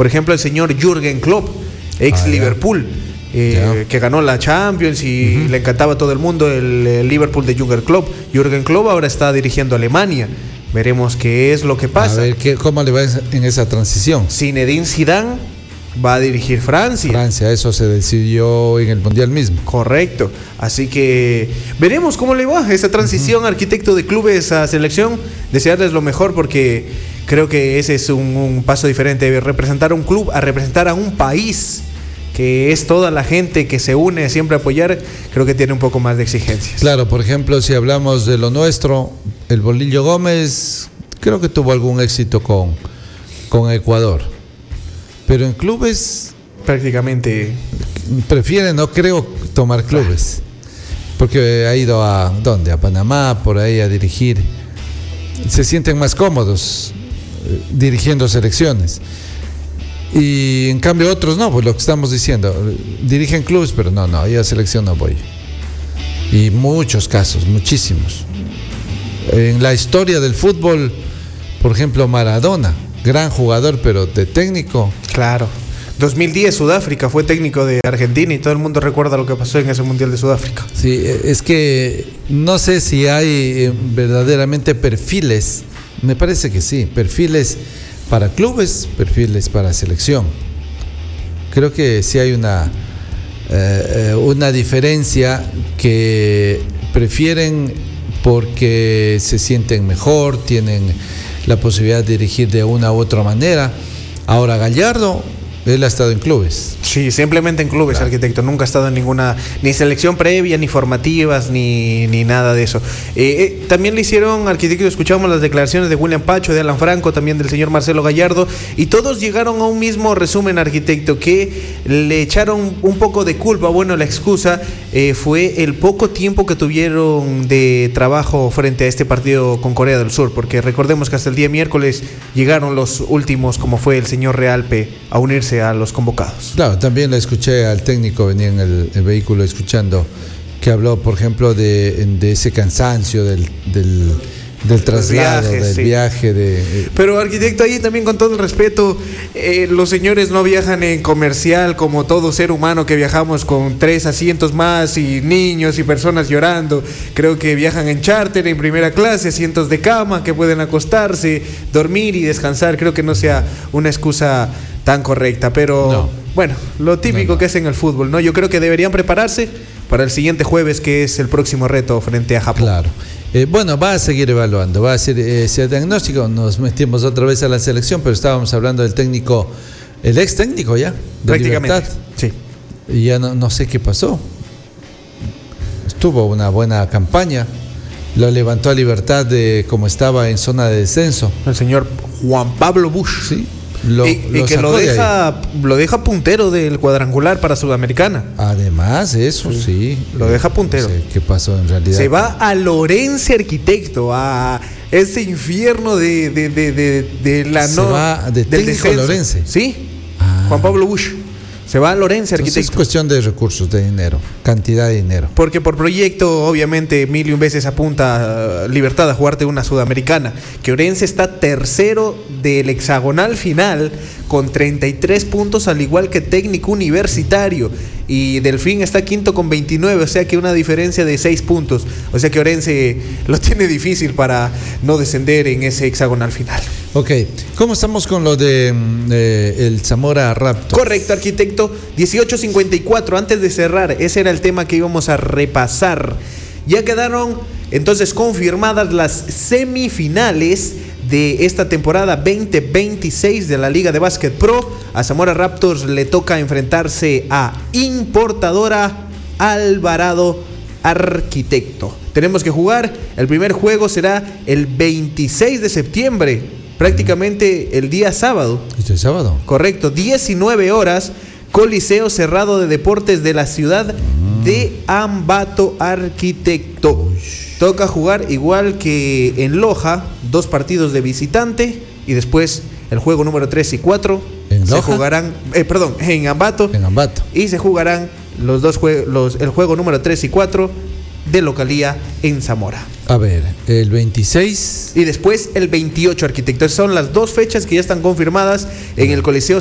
Por ejemplo, el señor Jürgen Klopp, ex Liverpool, que ganó la Champions y le encantaba a todo el mundo el Liverpool de Jürgen Klopp. Jürgen Klopp ahora está dirigiendo Alemania. Veremos qué es lo que pasa. A ver cómo le va en esa transición. Zinedine Zidane va a dirigir Francia. Francia, eso se decidió en el Mundial mismo. Correcto. Así que veremos cómo le va esa transición, arquitecto, de clubes a selección. Desearles lo mejor, porque creo que ese es un paso diferente. De representar a un club a representar a un país, que es toda la gente que se une siempre a apoyar. Creo que tiene un poco más de exigencias. Claro, por ejemplo, si hablamos de lo nuestro, el Bolillo Gómez creo que tuvo algún éxito con Ecuador, pero en clubes prácticamente prefieren, no creo, tomar clubes, porque ha ido a Panamá, por ahí a dirigir. Se sienten más cómodos dirigiendo selecciones. Y en cambio otros no, pues lo que estamos diciendo, dirigen clubes, pero no, yo a selección no voy. Y muchos casos, muchísimos. En la historia del fútbol, por ejemplo, Maradona, gran jugador, pero de técnico. Claro. 2010 Sudáfrica, fue técnico de Argentina y todo el mundo recuerda lo que pasó en ese Mundial de Sudáfrica. Sí, es que no sé si hay verdaderamente perfiles, me parece que sí, perfiles para clubes, perfiles para selección. Creo que sí hay una diferencia, que prefieren porque se sienten mejor, tienen la posibilidad de dirigir de una u otra manera. Ahora Gallardo, él ha estado en clubes. Sí, simplemente en clubes, claro. Arquitecto, nunca ha estado en ninguna, ni selección previa, ni formativas, ni nada de eso. También le hicieron, arquitecto, escuchamos las declaraciones de William Pacho, de Alan Franco, también del señor Marcelo Gallardo, y todos llegaron a un mismo resumen, arquitecto, que le echaron un poco de culpa. Bueno, la excusa fue el poco tiempo que tuvieron de trabajo frente a este partido con Corea del Sur, porque recordemos que hasta el día miércoles llegaron los últimos, como fue el señor Realpe, a unirse a los convocados. Claro, también le escuché al técnico, venía en el vehículo escuchando, que habló, por ejemplo, de ese cansancio del traslado, del viaje. Pero, arquitecto, ahí también, con todo el respeto, los señores no viajan en comercial como todo ser humano, que viajamos con 3 asientos más y niños y personas llorando. Creo que viajan en charter, en primera clase, asientos de cama que pueden acostarse, dormir y descansar. Creo que no sea una excusa tan correcta, pero no. Bueno, lo típico que es en el fútbol, ¿no? Yo creo que deberían prepararse para el siguiente jueves, que es el próximo reto frente a Japón. Claro. Bueno, va a seguir evaluando, va a hacer ese diagnóstico. Nos metimos otra vez a la selección, pero estábamos hablando del técnico, el ex técnico ya, de prácticamente. Libertad. Sí. Y ya no sé qué pasó. Tuvo una buena campaña, lo levantó a Libertad de como estaba en zona de descenso. El señor Juan Pablo Busch. Sí. Y que lo deja puntero del cuadrangular para Sudamericana. Además, eso sí. Lo deja puntero. No sé qué pasó en realidad. Se va a Lorense, arquitecto, a ese infierno de la se va de técnico a Lorense. Sí, Juan Pablo Busch. Se va a Lorense, arquitecto. Entonces es cuestión de recursos, de dinero, cantidad de dinero. Porque por proyecto, obviamente, mil y un veces apunta Libertad a jugarte una sudamericana. Que Orense está tercero del hexagonal final con 33 puntos, al igual que Técnico Universitario. Y Delfín está quinto con 29, o sea que una diferencia de 6 puntos. O sea que Orense lo tiene difícil para no descender en ese hexagonal final. Ok, ¿cómo estamos con lo de el Zamora Raptors? Correcto, arquitecto. 18:54, antes de cerrar, ese era el tema que íbamos a repasar. Ya quedaron entonces confirmadas las semifinales de esta temporada 2026 de la Liga de Básquet Pro. A Zamora Raptors le toca enfrentarse a Importadora Alvarado, arquitecto. Tenemos que jugar, el primer juego será el 26 de septiembre, prácticamente el día sábado. ¿Este sábado? Correcto, 19 horas, Coliseo Cerrado de Deportes de la ciudad de Ambato, arquitecto. Toca jugar igual que en Loja, 2 partidos de visitante y después el juego número 3 y 4 se jugarán, en Ambato. En Ambato. Y se jugarán los dos el juego número 3 y 4 de localía en Zamora. A ver, el 26 y después el 28, arquitecto. Esas son las 2 fechas que ya están confirmadas en el Coliseo